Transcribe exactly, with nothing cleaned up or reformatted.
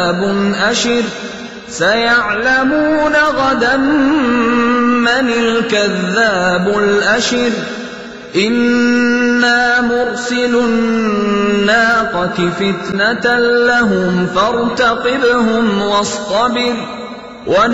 أشر سيعلمون غدا من الكذاب الأشر إنا مرسل الناقة فتنة لهم فارتقبهم واصطبر